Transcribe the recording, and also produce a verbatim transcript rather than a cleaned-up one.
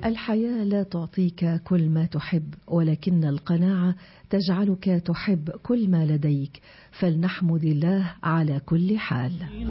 الحياة لا تعطيك كل ما تحب، ولكن القناعة تجعلك تحب كل ما لديك، فلنحمد الله على كل حال.